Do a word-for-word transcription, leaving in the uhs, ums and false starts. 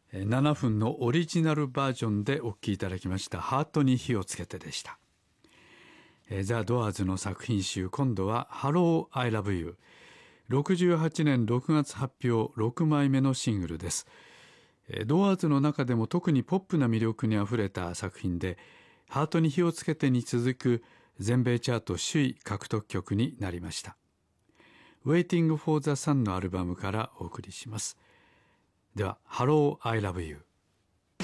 ななふんのオリジナルバージョンでお聴きいただきましたハートに火をつけてでした。ザ・ドアーズの作品集、今度は Hello, I Love You。ろくじゅうはちねんろくがつ発表ろくまいめのシングルです。ドアーズの中でも特にポップな魅力にあふれた作品で、ハートに火をつけてに続く全米チャート首位獲得曲になりました。Waiting for the Sun のアルバムからお送りします。では Hello, I Love You。